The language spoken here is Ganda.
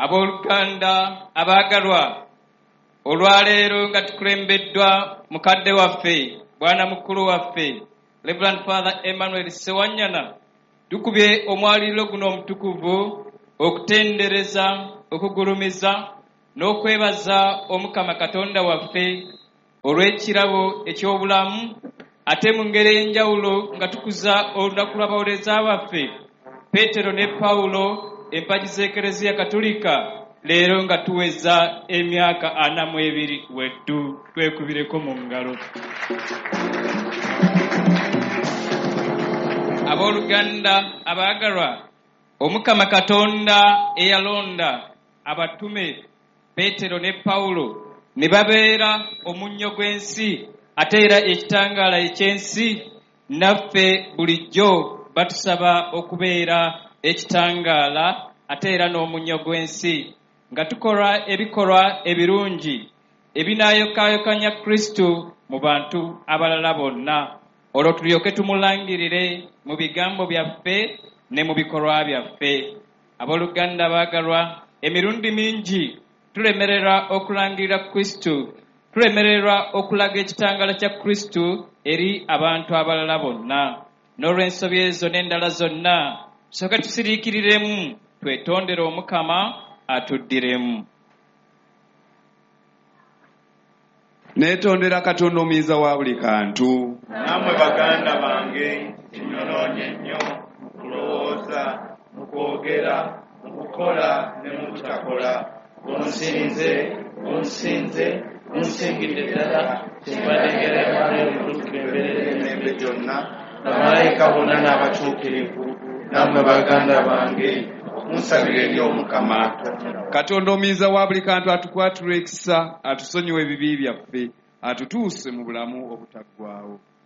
Abooluganda abaagalwa, olwaleero nga tukulembeddwa mukadde waffe bwana mukulu waffe Reverend Father Emmanuel Sewanyana, tukubye omwaliro guno omutukuvu okutendereza, okugulumiza n'okwebaza Omukama Katonda waffe olw'ekirabo eky'obulamu, ate mu ngeri ey'enjawulo nga tukuza olunaku lw'abawolereza baffe Peetero ne Pawulo, empagi z'Ekereziya Katolika, leero nga tuweza emyaka 42 weddu. Twekubireko mu ngalo. Abooluganda abaagalwa, Omukama Katonda eyalonda abatume Peetero ne Pawulo ne babeera omunnyo gw'ensi ate era ekitangaala eky'ensi, naffe bulijjo batusaba okubeera ekitangaala ate era n'omunnyo gw'ensi, nga tukola ebikolwa ebirungi ebinaayokayokanya Kristo mu bantu abalala bonna, olwo tulyoke tumulangirire mu bigambo byaffe ne mu bikolwa byaffe. Abooluganda baagalwa, emirundi mingi tulemererwa okulangirira Kristo, tulemererwa okulaga ekitangaala kya Kristo eri abantu abalala bonna. N'olw'ensobi ezo n'endala zonna, tusooke tusiriikiriremu, twetondere Omukama atuddiremu. Neetondera Katonda omuyiza wa buli kantu. Nammwe baganda bange, kinyonoonye nnyo mu kulowooza, mu kwogera, mu kukola ne mu butakola. Onsingidde ddala kyembaddegeremale okutulemberera emirembe gyonna, bamalayika bonna n'abatuukirivu. Nammwe baganda bange, munsabire eri Omukama. Katonda omuyiza wa buli kantu atukwatula ekisa, atusonyiwe ebibi byaffe, atutuuse mu bulamu obutaggwaawo.